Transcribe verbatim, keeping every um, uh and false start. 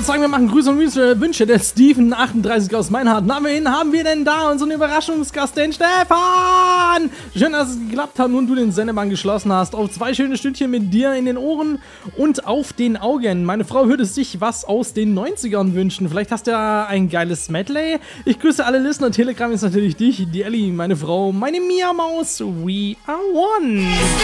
würde sagen, wir machen Grüße und Wünsche, Wünsche der Steven achtunddreißig aus Meinhardt. Na, wen haben wir denn da? Unseren Überraschungsgast, den Stefan! Schön, dass es geklappt hat und du den Sendemann geschlossen hast. Auf zwei schöne Stündchen mit dir in den Ohren und auf den Augen. Meine Frau würde sich was aus den neunzigern wünschen. Vielleicht hast du ja ein geiles Medley. Ich grüße alle Listener. Telegram ist natürlich dich, die Ellie, meine Frau, meine Mia Maus. We are one.